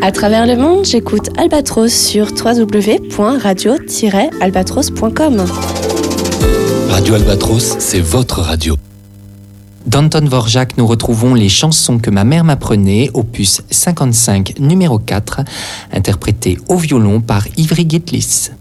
À travers le monde, j'écoute Albatros sur www.radio-albatros.com. Radio Albatros, c'est votre radio. D'Anton Dvorak, nous retrouvons Les chansons que ma mère m'apprenait, opus 55, numéro 4, interprété au violon par Ivry Gitlis.